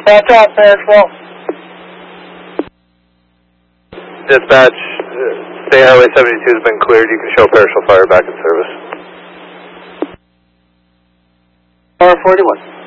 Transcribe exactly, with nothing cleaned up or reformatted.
Dispatch off there as well. Dispatch, uh, State Highway seventy-two has been cleared. You can show partial fire back in service. R forty-one.